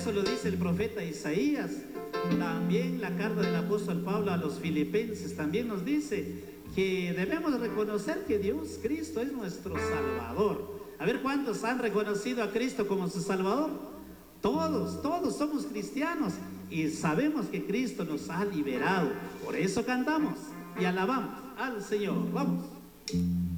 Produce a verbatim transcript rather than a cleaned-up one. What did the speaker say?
eso lo dice el profeta Isaías. También la carta del apóstol Pablo a los filipenses también nos dice que debemos reconocer que Dios, Cristo, es nuestro Salvador. A ver, ¿cuántos han reconocido a Cristo como su Salvador? Todos, todos somos cristianos y sabemos que Cristo nos ha liberado. Por eso cantamos y alabamos al Señor. Vamos.